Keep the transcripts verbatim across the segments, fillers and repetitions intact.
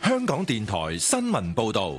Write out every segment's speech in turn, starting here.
香港電台新聞報道。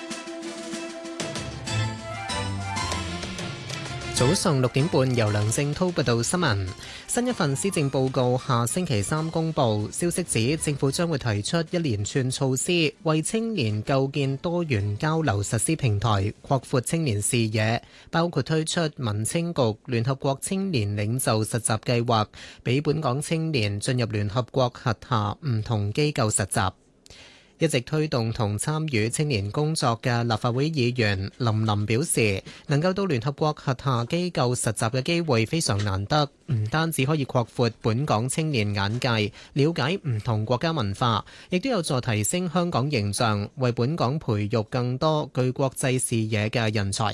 早上六點半，由梁正滔報道新聞。新一份施政報告下星期三公布，消息指政府將會提出一連串措施，為青年構建多元交流實施平台，擴闊青年視野，包括推出民青局聯合國青年領袖實習計劃，俾本港青年進入聯合國轄下唔同機構實習。一直推動同參與青年工作嘅立法會議員林琳表示，能夠到聯合國轄下機構實習嘅機會非常難得，唔單止可以擴闊本港青年眼界，了解唔同國家文化，亦都有助提升香港形象，為本港培育更多具國際視野嘅人才。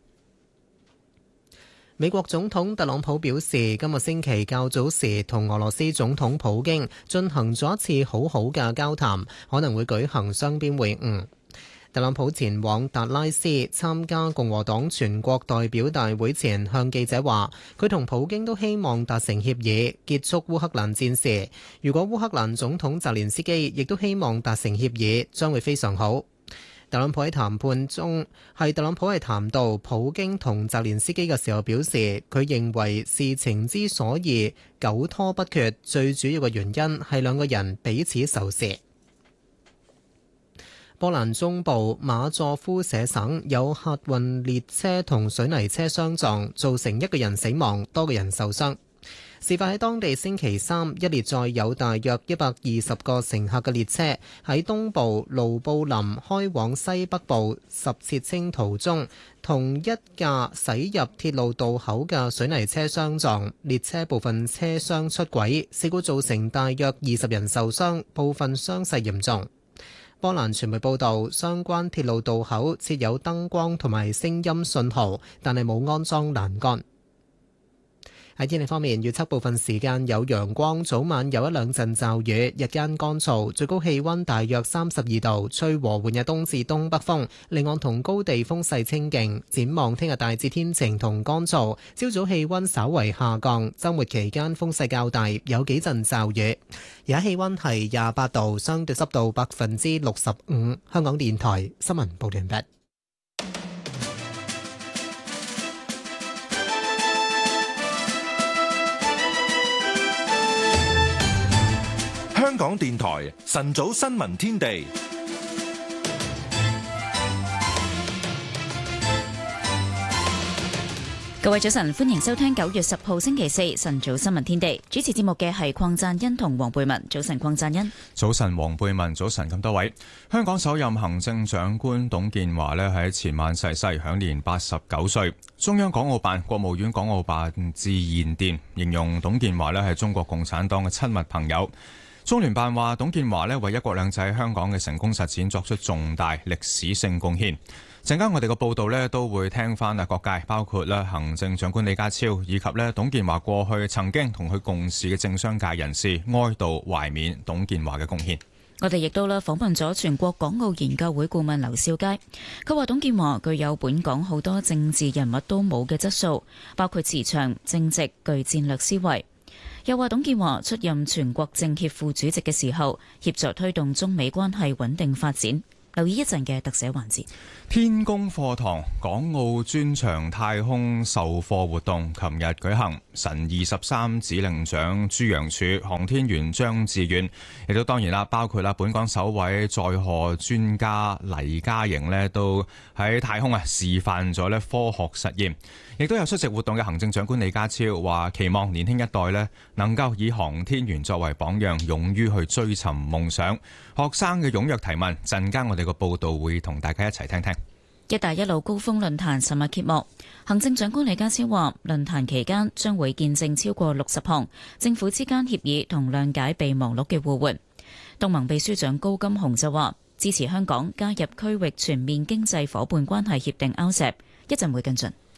美國總統特朗普表示，今個星期較早時同俄羅斯總統普京進行咗一次好好嘅交談，可能會舉行雙邊會晤。特朗普前往達拉斯參加共和黨全國代表大會前，向記者話，佢同普京都希望達成協議，結束烏克蘭戰事。如果烏克蘭總統澤連斯基亦都希望達成協議，將會非常好。特朗普喺談判中，係特朗普係談到普京同澤連斯基嘅時候表示，佢認為事情之所以久拖不決，最主要嘅原因係兩個人彼此仇視。波蘭中部馬佐夫舍省有客運列車同水泥車相撞，造成一個人死亡，多個人受傷。事發喺當地星期三，一列載有大約一百二十個乘客嘅列車喺東部盧布林開往西北部十切清途中，同一架駛入鐵路道口嘅水泥車相撞，列車部分車廂出軌，事故造成大約二十人受傷，部分傷勢嚴重。波蘭傳媒報道，相關鐵路道口設有燈光同埋聲音信號，但係冇安裝欄杆。喺天氣方面，預測部分時間有陽光，早晚有一兩陣驟雨，日間乾燥，最高氣溫大約三十二度，吹和緩嘅東至東北風，離岸同高地風勢清勁。展望聽日大致天晴同乾燥，朝早氣溫稍為下降，週末期間風勢較大，有幾陣驟雨。而家氣溫係廿八度，相對濕度百分之六十五。香港電台新聞報道完畢。 香港電台晨早新聞天地， 各位早晨，歡迎收聽九月十號星期四晨早新聞天地。主持節目嘅係鄺贊恩同黃貝文。早晨，鄺贊恩。 早晨，黃貝文。早晨，咁多位。香港首任行政長官董建華呢喺前晚逝世，享年八十九歲。中央港澳辦、國務院港澳辦致唁電，形容董建華呢係中國共產黨嘅親密朋友。中聯辦話，董建華呢為一國兩制喺香港嘅成功實踐作出重大歷史性貢獻。陣間我哋個報道呢都會聽翻啊各界，包括咧行政長官李家超以及咧董建華過去曾經同佢共事嘅政商界人士哀悼懷緬董建華嘅貢獻。 我哋亦都咧訪問咗全國港澳研究會顧問劉兆佳，佢話董建華具有本港好多政治人物都冇嘅質素，包括慈祥、正直、具戰略思維。又話董建華出任全國政協副主席嘅時候，協助推動中美關係穩定發展。留意一陣嘅特寫環節。 天宮課堂港澳專場太空授課活動琴日舉行，神二十三指令長朱楊柱、航天員張志遠，亦都當然啦，包括啦本港首位載荷專家黎嘉瑩呢都喺太空啊示範咗咧科學實驗。亦都有出席活動嘅行政長官李家超話，期望年輕一代呢能夠以航天員作為榜樣，勇於去追尋夢想。學生嘅踴躍提問，陣間我哋個報道會同大家一齊聽聽。 一帶一路高峰論壇尋日揭幕，行政長官李家超話，論壇期間將會見證超過六十項政府之間協議同諒解備忘錄嘅互換。東盟秘書長高金洪就話，支持香港加入區域全面經濟夥伴關係協定 R C E P， 一陣會跟進。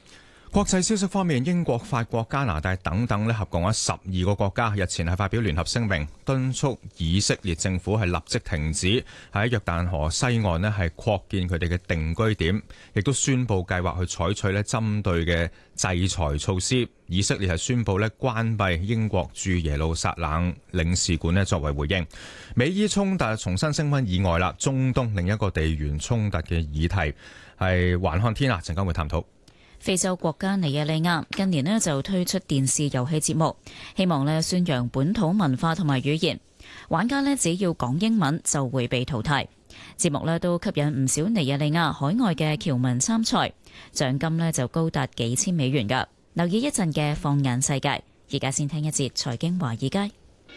國際消息方面，英國、法國、加拿大等等咧，合共有十二個國家日前係發表聯合聲明，敦促以色列政府係立即停止喺約旦河西岸咧係擴建佢哋嘅定居點，亦都宣布計劃去採取咧針對嘅制裁措施。以色列係宣布咧關閉英國駐耶路撒冷領事館咧作為回應。美伊衝突重新升溫以外啦，中東另一個地緣衝突嘅議題係環看天下，陣間會探討。 非洲國家尼日利亞近年咧就推出電視遊戲節目，希望咧宣揚本土文化同埋語言。玩家咧只要講英文就會被淘汰。節目咧都吸引唔少尼日利亞海外嘅僑民參賽，獎金咧就高達幾千美元㗎。留意一陣嘅放眼世界，而家先聽一節財經華爾街。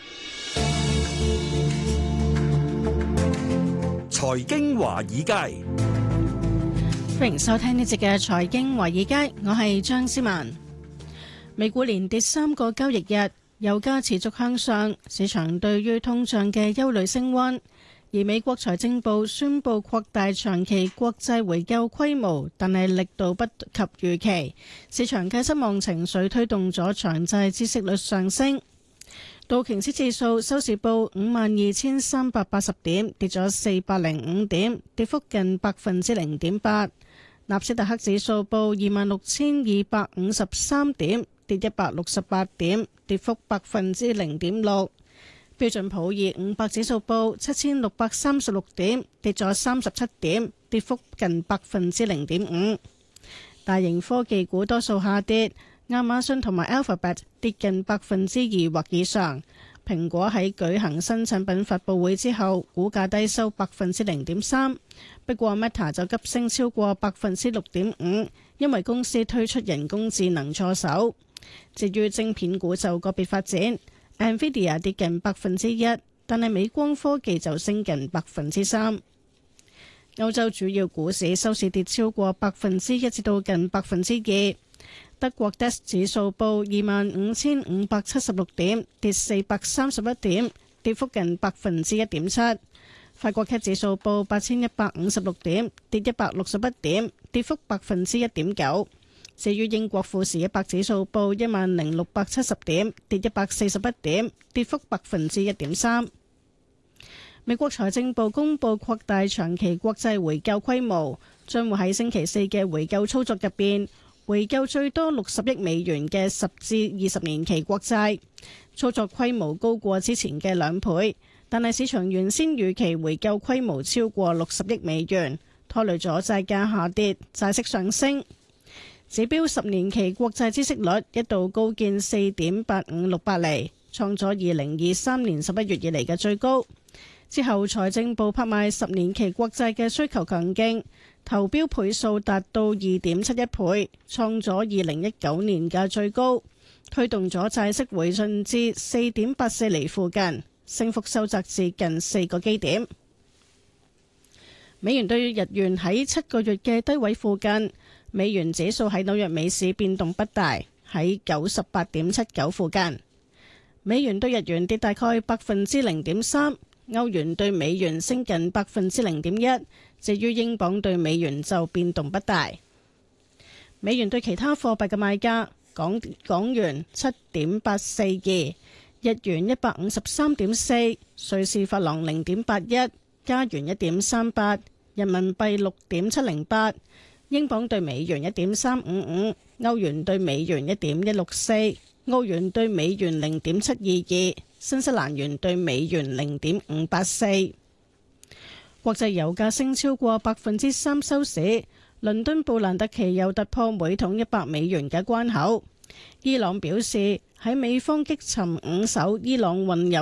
財經華爾街。 歡迎收聽呢節嘅財經華爾街，我係張思文。美股連跌三個交易日，油價持續向上，市場對於通脹嘅憂慮升溫。而美國財政部宣布擴大長期國債回購規模，但係力度不及預期，市場嘅失望情緒推動咗長債孳息率上升。道瓊斯指數收市報五萬二千三百八十點，跌咗四百零五點，跌幅近百分之零點八。納斯達克指數報二萬六千二百五十三點，跌一百六十八點，跌幅百分之零點六。標準普爾五百指數報七千六百三十六點，跌咗三十七點，跌幅近百分之零點五。大型科技股多數下跌，亞馬遜同埋 Alphabet 跌近百分之二或以上。蘋果喺舉行新產品發佈會之後，股價低收百分之零點三。不過 Meta 就急升超過百分之六點五，因為公司推出人工智能助手。至於晶片股就個別發展 ，Nvidia 跌近百分之一，但係美光科技就升近百分之三。歐洲主要股市收市跌超過百分之一至到近百分之二。德國 D A X 指數報二萬五千五百七十六點，跌四百三十一點，跌幅近百分之一點七。法國 C A C 指數報八千一百五十六點，跌一百六十一點，跌幅百分之一點九。至於英國富時一百指數報一萬零六百七十點，跌一百四十一點，跌幅百分之一點三。美國財政部公布擴大長期國債回購規模，將會喺星期四嘅回購操作入邊回購最多六十億美元嘅十至二十年期國債，操作規模高過之前嘅兩倍，但係市場原先預期回購規模超過六十億美元，拖累咗債價下跌，債息上升。指標十年期國債孳息率一度高見四點八五六八厘，創咗二零二三年十一月以嚟嘅最高。之後財政部拍賣十年期國債嘅需求強勁，投標倍數達到二點七一倍，創咗二零一九年嘅最高，推動咗債息回順至四點八四厘附近，升幅收窄至近四個基點。美元對日元喺七個月嘅低位附近，美元指數喺紐約美市變動不大，喺九十八點七九附近。美元對日元跌大概百分之零點三。歐元對美元升近百分之零點一，至於英鎊對美元就變動不大。美元對其他貨幣嘅賣價：港港元七點八四二，日元一百五十三點四，瑞士法郎零點八一，加元一點三八，人民幣六點七零八，英鎊對美元一點三五五，歐元對美元一點一六四，澳元對美元零點七二二。新西蘭元對美元零點五八四。國際油價升超過百分之三收市，倫敦布蘭特期油突破每桶一百美元嘅關口。伊朗表示喺美方擊沉五艘伊朗運油